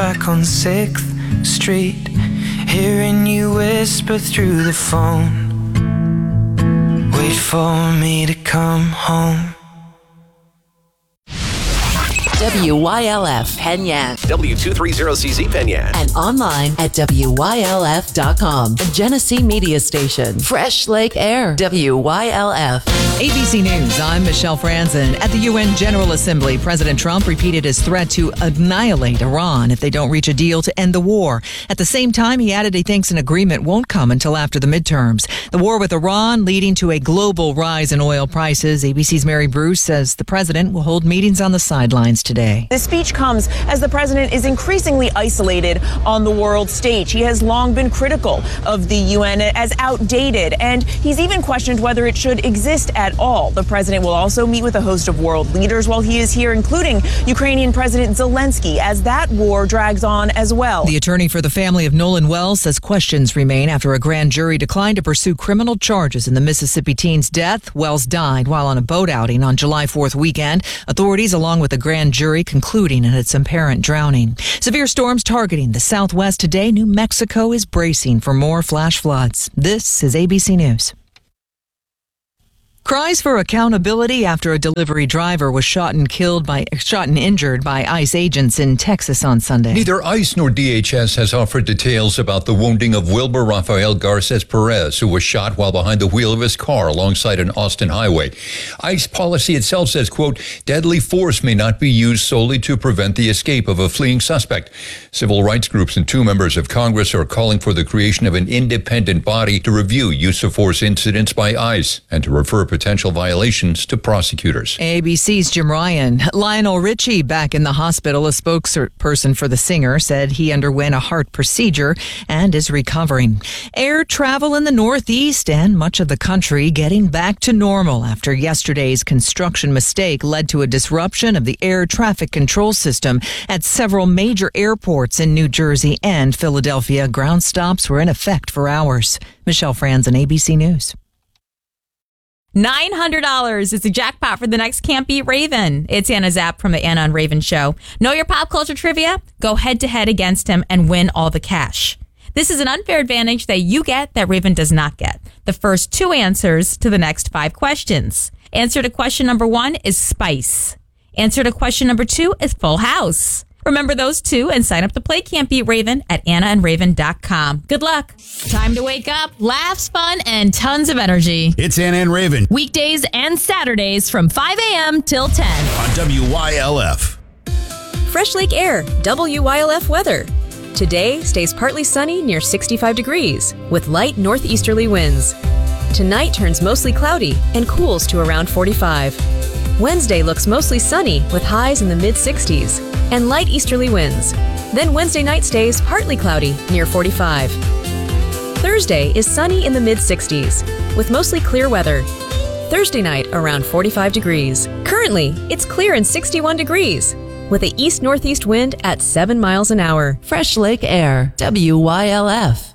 back on 6th Street, hearing you whisper through the phone, wait for me to come home. WYLF Penyan. W230CZ Penyan. And online at WYLF.com. A Genesee media station. Fresh Lake Air. WYLF. ABC News, I'm Michelle Franzen. At the UN General Assembly, President Trump repeated his threat to annihilate Iran if they don't reach a deal to end the war. At the same time, he added he thinks an agreement won't come until after the midterms. The war with Iran leading to a global rise in oil prices. ABC's Mary Bruce says the president will hold meetings on the sidelines today. This speech comes as the president is increasingly isolated on the world stage. He has long been critical of the UN as outdated, and he's even questioned whether it should exist at all. The president will also meet with a host of world leaders while he is here, including Ukrainian President Zelensky, as that war drags on as well. The attorney for the family of Nolan Wells says questions remain after a grand jury declined to pursue criminal charges in the Mississippi teen's death. Wells died while on a boat outing on July 4th weekend. Authorities, along with the grand jury, concluding in its apparent drowning. Severe storms targeting the Southwest today. New Mexico is bracing for more flash floods. This is ABC News. Cries for accountability after a delivery driver was shot and injured by ICE agents in Texas on Sunday. Neither ICE nor DHS has offered details about the wounding of Wilbur Rafael Garces Perez, who was shot while behind the wheel of his car alongside an Austin highway. ICE policy itself says, quote, deadly force may not be used solely to prevent the escape of a fleeing suspect. Civil rights groups and 2 members of Congress are calling for the creation of an independent body to review use of force incidents by ICE and to refer potential violations to prosecutors. ABC's Jim Ryan. Lionel Richie back in the hospital. A spokesperson for the singer said he underwent a heart procedure and is recovering. Air travel in the Northeast and much of the country getting back to normal after yesterday's construction mistake led to a disruption of the air traffic control system at several major airports in New Jersey and Philadelphia. Ground stops were in effect for hours. Michelle Franzen, ABC News. $900 is the jackpot for the next Can't Beat Raven. It's Anna Zapp from the Anna and Raven Show. Know your pop culture trivia? Go head to head against him and win all the cash. This is an unfair advantage that you get that Raven does not get. The first 2 answers to the next 5 questions. Answer to question number 1 is Spice. Answer to question number 2 is Full House. Remember those 2 and sign up to play Can't Beat Raven at AnnaandRaven.com. Good luck. Time to wake up, laughs, fun, and tons of energy. It's Anna and Raven. Weekdays and Saturdays from 5 a.m. till 10. On WYLF. Fresh Lake Air, WYLF weather. Today stays partly sunny near 65 degrees with light northeasterly winds. Tonight turns mostly cloudy and cools to around 45. Wednesday looks mostly sunny with highs in the mid-60s and light easterly winds. Then Wednesday night stays partly cloudy near 45. Thursday is sunny in the mid-60s with mostly clear weather. Thursday night around 45 degrees. Currently, it's clear and 61 degrees with an east-northeast wind at 7 miles an hour. Fresh Lake Air. WYLF.